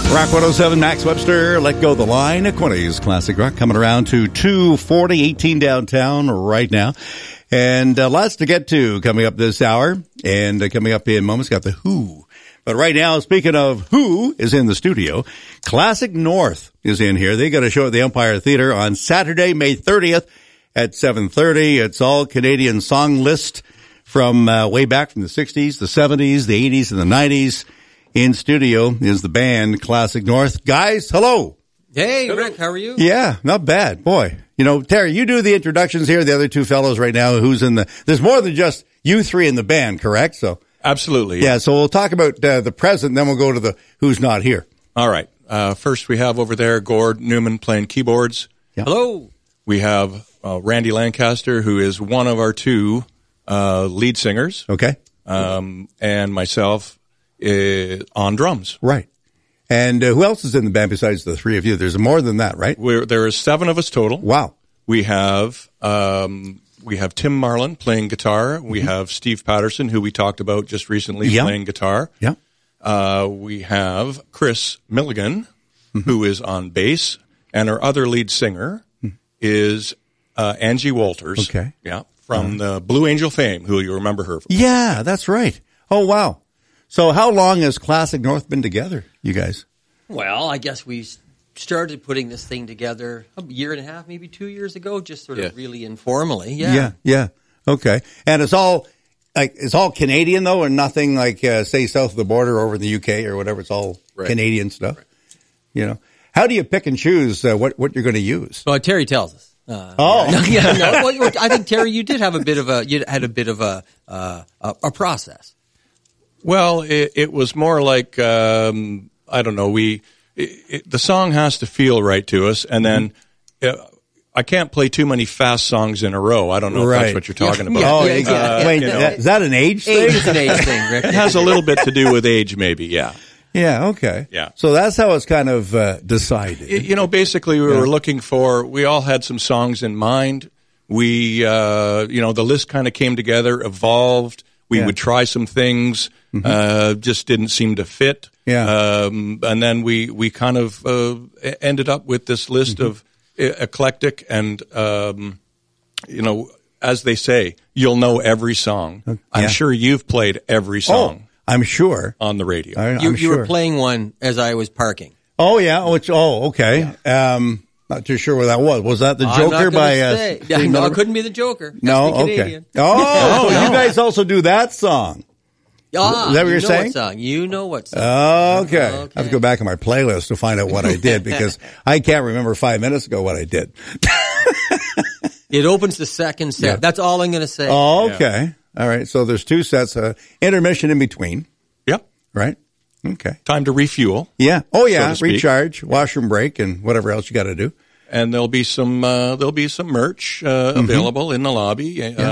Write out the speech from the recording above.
Rock 107, Max Webster, Let Go the Line. Quinny's Classic Rock coming around to 240, 18 downtown right now. And lots to get to coming up this hour. And coming up in moments, got the Who. But right now, speaking of Who is in the studio, Classic North is in here. They got a show at the Empire Theater on Saturday, May 30th at 7:30. It's all Canadian song list from way back from the 60s, the 70s, the 80s, and the 90s. In studio is the band Classic North. Guys, hello. Hey, Rick, how are you? Yeah, not bad. Boy, you know, Terry, you do the introductions here. The other two fellows right now, who's in the, there's more than just you three in the band, correct? So absolutely. Yeah, so we'll talk about the present, then we'll go to the who's not here. All right. First we have over there Gord Newman playing keyboards. Yeah. Hello. We have Randy Lancaster, who is one of our two lead singers. Okay. And myself on drums. Right. And who else is in the band besides the three of you? There's more than that, right? There are 7 of us total. Wow. We have Tim Marlin playing guitar. We have Steve Patterson, who we talked about just recently, playing guitar. Yeah. We have Chris Milligan, who is on bass, and our other lead singer is Angie Walters. Okay. Yeah, from the Blue Angel fame, who you remember her from. Yeah, that's right. Oh, wow. So how long has Classic North been together, you guys? Well, I guess we started putting this thing together a year and a half, maybe 2 years ago, just sort of really informally. Yeah. Okay. And it's all Canadian though, and nothing like say south of the border over in the UK or whatever. It's all Canadian stuff. Right. You know, how do you pick and choose what you're going to use? Well, Terry tells us. Well, I think Terry, you had a bit of a process. Well, it was more like I don't know. The song has to feel right to us, and then I can't play too many fast songs in a row. I don't know if that's what you're talking about. Wait, is that an age thing? It's an age thing, Rick. It has a little bit to do with age, maybe. Yeah. Yeah. Okay. Yeah. So that's how it's kind of decided. Basically, we were looking for. We all had some songs in mind. We, the list kind of came together, evolved. We would try some things, just didn't seem to fit. Yeah. And then we kind of ended up with this list of eclectic and, as they say, you'll know every song. I'm sure you've played every song. I'm sure. On the radio. You were playing one as I was parking. Oh, yeah. Okay. Yeah. Not too sure what that was. Was that the Joker by? No, it couldn't be the Joker. No, okay. Oh, you guys also do that song. Is that what you're saying? What song. You know what song. Okay. I have to go back in my playlist to find out what I did because I can't remember 5 minutes ago what I did. It opens the second set. Yeah. That's all I'm going to say. Oh, okay. Yeah. All right. So there's 2 sets, intermission in between. Yep. Right. Okay. Time to refuel. Yeah. Oh, yeah. So recharge, washroom break, and whatever else you got to do. And there'll be some merch available in the lobby.